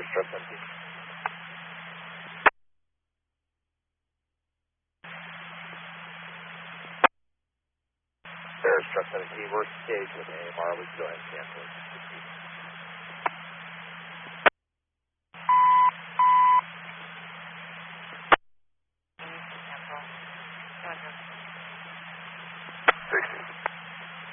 Truck 17. Paris Truck 17, we're staged with AMR. We can go ahead and cancel it. Cancel.